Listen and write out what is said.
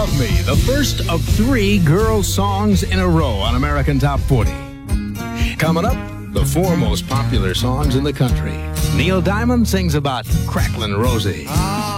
Love Me, the first of 3 girl songs in a row on American Top 40. Coming up, the 4 most popular songs in the country. Neil Diamond sings about Cracklin' Rosie.